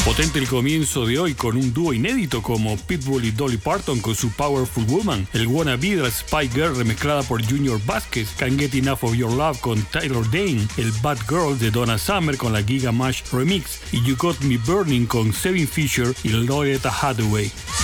Potente el comienzo de hoy con un dúo inédito como Pitbull y Dolly Parton con su Powerful Woman, el Wannabe de la Spy Girl remezclada por Junior Vázquez, Can't Get Enough of Your Love con Taylor Dayne, el Bad Girl de Donna Summer con la Giga Mash Remix y You Got Me Burning con Sevin Fisher y Loretta Hathaway.